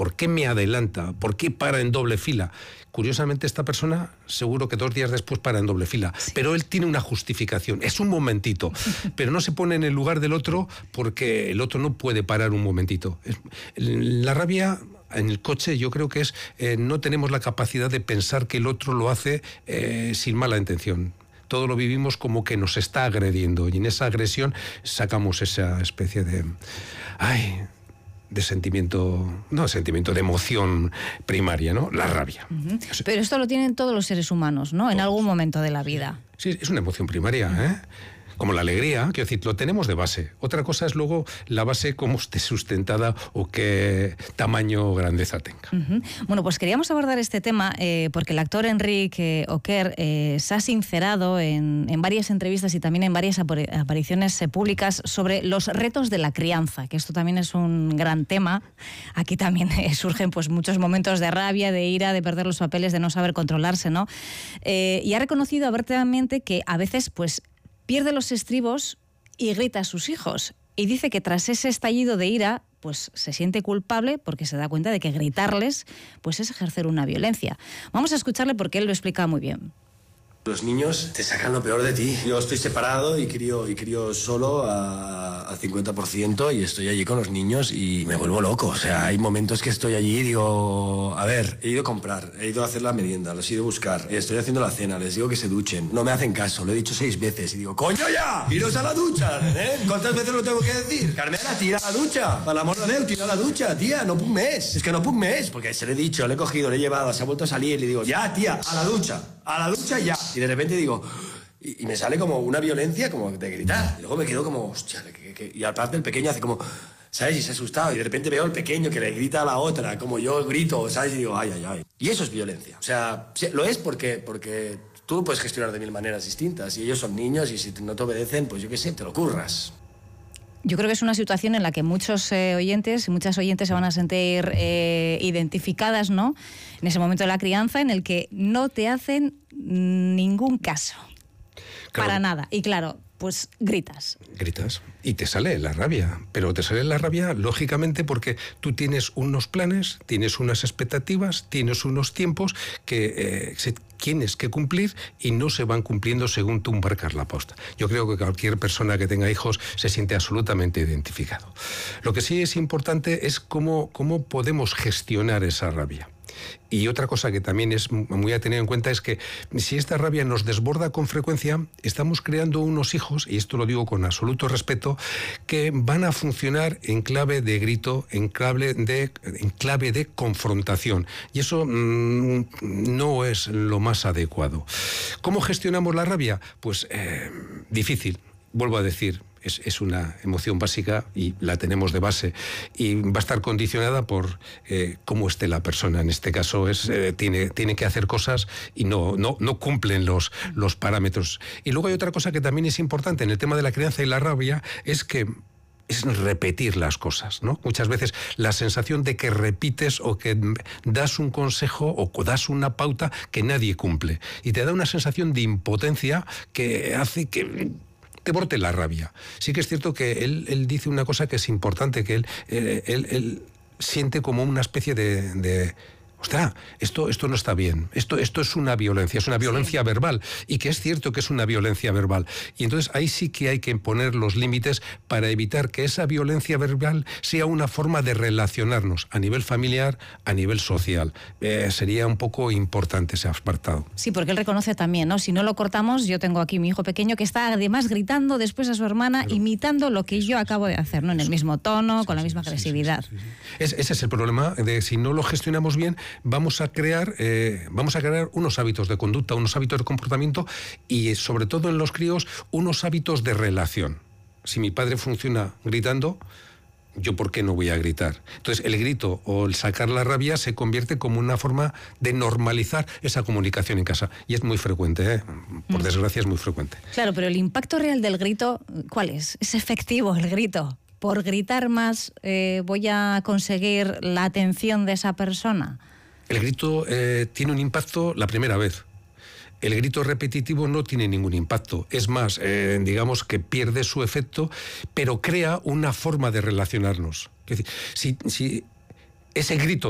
¿Por qué me adelanta? ¿Por qué para en doble fila? Curiosamente, esta persona seguro que 2 días después para en doble fila. Sí. Pero él tiene una justificación. Es un momentito. Pero no se pone en el lugar del otro porque el otro no puede parar un momentito. La rabia en el coche yo creo que es no tenemos la capacidad de pensar que el otro lo hace sin mala intención. Todo lo vivimos como que nos está agrediendo y en esa agresión sacamos esa especie de... de sentimiento, de emoción primaria, ¿no? La rabia. Pero esto lo tienen todos los seres humanos, ¿no? En algún momento de la vida. Sí, es una emoción primaria, ¿eh? Como la alegría, quiero decir, lo tenemos de base. Otra cosa es luego la base cómo esté sustentada o qué tamaño o grandeza tenga. Bueno, pues queríamos abordar este tema porque el actor Enric Oquer se ha sincerado en varias entrevistas y también en varias apariciones públicas sobre los retos de la crianza, que esto también es un gran tema. Aquí también surgen pues muchos momentos de rabia, de ira, de perder los papeles, de no saber controlarse, ¿no? Y ha reconocido abiertamente que a veces pues pierde los estribos y grita a sus hijos. Y dice que tras ese estallido de ira, pues se siente culpable porque se da cuenta de que gritarles pues es ejercer una violencia. Vamos a escucharle porque él lo explica muy bien. Los niños te sacan lo peor de ti. Yo estoy separado y crío solo al 50% y estoy allí con los niños y me vuelvo loco. O sea, hay momentos que estoy allí y digo, a ver, he ido a comprar, he ido a hacer la merienda, los he ido a buscar, estoy haciendo la cena, les digo que se duchen. No me hacen caso, lo he dicho 6 veces y digo, ¡coño ya! ¡Iros a la ducha! ¿Eh? ¿Cuántas veces lo tengo que decir? Carmela, tira a la ducha. Para el amor de Dios, tira a la ducha, tía, no puc més. Es que no puc més. Porque se lo he dicho, le he cogido, le he llevado, se ha vuelto a salir y le digo, ya, tía, a la ducha ya. Y de repente digo, y me sale como una violencia como de gritar. Y luego me quedo como, hostia, y aparte el pequeño hace como, ¿sabes? Y se ha asustado. Y de repente veo al pequeño que le grita a la otra, como yo grito, ¿sabes? Y digo, ay. Y eso es violencia. O sea, lo es porque tú puedes gestionar de 1000 maneras distintas. Y ellos son niños y si no te obedecen, pues yo qué sé, te lo curras. Yo creo que es una situación en la que muchos oyentes y muchas oyentes se van a sentir identificadas, ¿no? En ese momento de la crianza en el que no te hacen ningún caso. Claro. Para nada. Y claro, pues gritas. Gritas y te sale la rabia, pero te sale la rabia lógicamente porque tú tienes unos planes, tienes unas expectativas, tienes unos tiempos que tienes que cumplir y no se van cumpliendo según tú marcas la pauta. Yo creo que cualquier persona que tenga hijos se siente absolutamente identificado. Lo que sí es importante es cómo podemos gestionar esa rabia. Y otra cosa que también es muy a tener en cuenta es que si esta rabia nos desborda con frecuencia, estamos creando unos hijos, y esto lo digo con absoluto respeto, que van a funcionar en clave de grito, en clave de confrontación. Y eso no es lo más adecuado. ¿Cómo gestionamos la rabia? Pues difícil, vuelvo a decir. Es una emoción básica y la tenemos de base y va a estar condicionada por cómo esté la persona. En este caso tiene que hacer cosas y no cumplen los parámetros. Y luego hay otra cosa que también es importante en el tema de la crianza y la rabia, es repetir las cosas, ¿no? Muchas veces la sensación de que repites o que das un consejo o das una pauta que nadie cumple y te da una sensación de impotencia que hace que te brote la rabia. Sí que es cierto que él dice una cosa que es importante, que él siente como una especie de ostras, esto no está bien, esto es una violencia verbal, y que es cierto que es una violencia verbal. Y entonces ahí sí que hay que poner los límites para evitar que esa violencia verbal sea una forma de relacionarnos a nivel familiar, a nivel social. Sería un poco importante ese apartado. Sí, porque él reconoce también, ¿no? Si no lo cortamos, yo tengo aquí mi hijo pequeño que está además gritando después a su hermana, claro, imitando lo que yo acabo de hacer, ¿no? En el mismo tono, con la misma agresividad. Sí. Ese es el problema, de si no lo gestionamos bien, vamos a crear unos hábitos de conducta, unos hábitos de comportamiento y sobre todo en los críos unos hábitos de relación. Si mi padre funciona gritando, ¿yo por qué no voy a gritar? Entonces el grito o el sacar la rabia se convierte como una forma de normalizar esa comunicación en casa. Y es muy frecuente, ¿eh? Por desgracia es muy frecuente. Claro, pero el impacto real del grito, ¿cuál es? ¿Es efectivo el grito? ¿Por gritar más voy a conseguir la atención de esa persona? El grito tiene un impacto la primera vez. El grito repetitivo no tiene ningún impacto. Es más, digamos que pierde su efecto, pero crea una forma de relacionarnos. Es decir, si ese grito